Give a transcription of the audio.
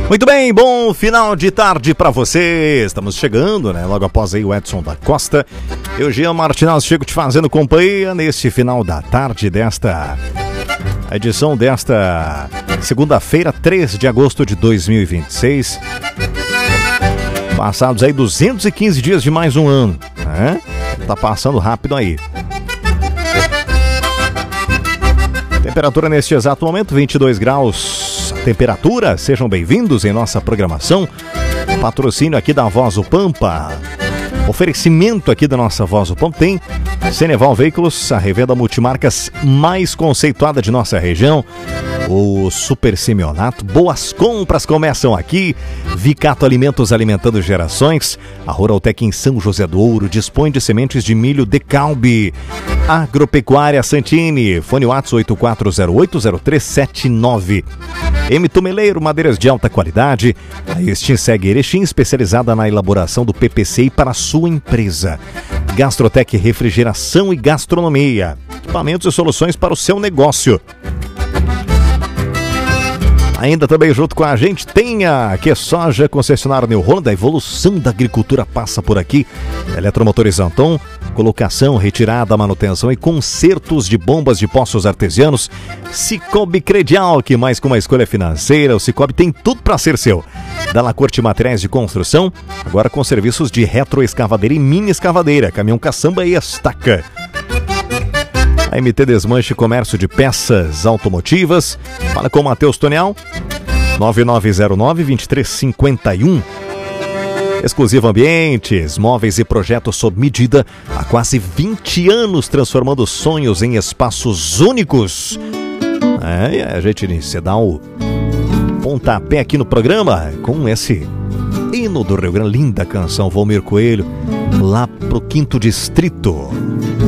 Muito bem, bom final de tarde pra você. Estamos chegando, né? Logo após aí o Edson da Costa. Eu, Jean Martinez, chego te fazendo companhia nesse final da tarde desta edição desta segunda-feira, 3 de agosto de 2026. Passados aí 215 dias de mais um ano, né? Tá passando rápido aí. Temperatura neste exato momento, 22 graus. Temperatura, sejam bem-vindos em nossa programação. Patrocínio aqui da Voz do Pampa. Oferecimento aqui da nossa Voz do Pampa tem Ceneval Veículos, a revenda multimarcas mais conceituada de nossa região. O Super Semionato, boas compras começam aqui. Vicato Alimentos, alimentando gerações. A Ruraltec em São José do Ouro dispõe de sementes de milho Decalbe. Agropecuária Santini, fone WhatsApp 84080379. M Tumeleiro, madeiras de alta qualidade. A Extinseg Erechim, especializada na elaboração do PPCI para a sua empresa. Gastrotec Refrigeração e Gastronomia, equipamentos e soluções para o seu negócio. Ainda também junto com a gente tem a QSoja, concessionária New Holland. A evolução da agricultura passa por aqui. Eletromotores Anton, colocação, retirada, manutenção e consertos de bombas de poços artesianos. Cicobi Credial, que mais com uma escolha financeira. O Cicobi tem tudo para ser seu. Dalla Corte Materiais de Construção, agora com serviços de retroescavadeira e mini escavadeira, caminhão caçamba e estaca. A MT Desmanche Comércio de Peças Automotivas. Fala com o Matheus Tonial, 9909-2351. Exclusivo Ambientes, móveis e projetos sob medida. Há quase 20 anos transformando sonhos em espaços únicos. A gente se dá o pontapé aqui no programa com esse hino do Rio Grande. Linda canção, Valmir Coelho, lá pro 5º Distrito.